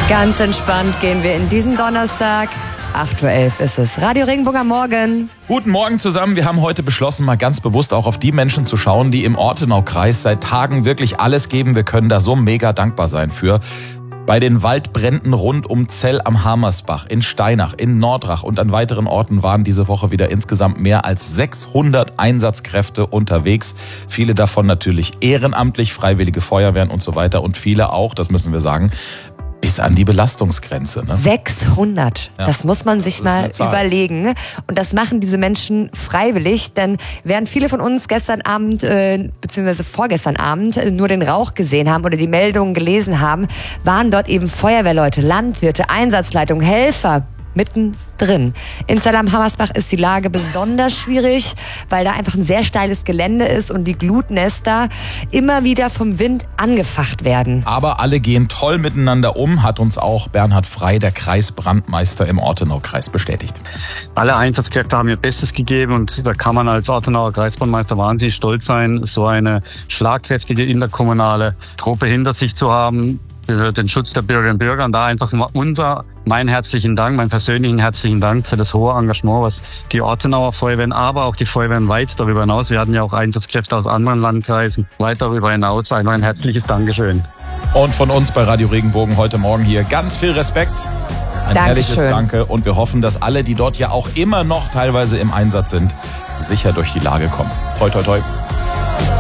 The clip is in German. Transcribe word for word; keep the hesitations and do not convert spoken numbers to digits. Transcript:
Ganz entspannt gehen wir in diesen Donnerstag. acht Uhr elf ist es. Radio Regenbogen am Morgen. Guten Morgen zusammen. Wir haben heute beschlossen, mal ganz bewusst auch auf die Menschen zu schauen, die im Ortenaukreis seit Tagen wirklich alles geben. Wir können da so mega dankbar sein für. Bei den Waldbränden rund um Zell am Hamersbach, in Steinach, in Nordrach und an weiteren Orten waren diese Woche wieder insgesamt mehr als sechshundert Einsatzkräfte unterwegs. Viele davon natürlich ehrenamtlich, freiwillige Feuerwehren und so weiter. Und viele auch, das müssen wir sagen, bis an die Belastungsgrenze. Ne? sechshundert, ja. Das muss man sich mal überlegen. Und das machen diese Menschen freiwillig, denn während viele von uns gestern Abend, äh, beziehungsweise vorgestern Abend, äh, nur den Rauch gesehen haben oder die Meldungen gelesen haben, waren dort eben Feuerwehrleute, Landwirte, Einsatzleitungen, Helfer mittendrin. In Zell am Hamersbach ist die Lage besonders schwierig, weil da einfach ein sehr steiles Gelände ist und die Glutnester immer wieder vom Wind angefacht werden. Aber alle gehen toll miteinander um, hat uns auch Bernhard Frey, der Kreisbrandmeister im Ortenaukreis, bestätigt. Alle Einsatzkräfte haben ihr Bestes gegeben und da kann man als Ortenauer Kreisbrandmeister wahnsinnig stolz sein, so eine schlagkräftige interkommunale Truppe hinter sich zu haben, für den Schutz der Bürgerinnen und Bürger. Und da einfach unser, mein herzlichen Dank, meinen persönlichen herzlichen Dank für das hohe Engagement, was die Ortenauer Feuerwehren, aber auch die Feuerwehren weit darüber hinaus, wir hatten ja auch Einsatzkräfte aus anderen Landkreisen, weit darüber hinaus, einfach ein herzliches Dankeschön. Und von uns bei Radio Regenbogen heute Morgen hier ganz viel Respekt, ein Dankeschön. Herrliches Danke und wir hoffen, dass alle, die dort ja auch immer noch teilweise im Einsatz sind, sicher durch die Lage kommen. Toi, toi, toi.